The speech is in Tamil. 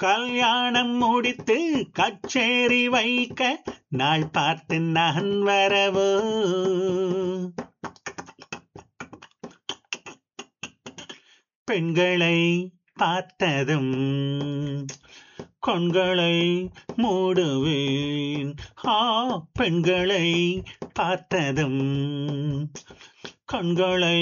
கல்யாணம் முடித்து கச்சேரி வைக்க நாள் பார்த்து நான் வரவோ. பெண்களை பார்த்ததும் கண்களை மூடுவேன். ஆ, பெண்களை பார்த்ததும் கண்களை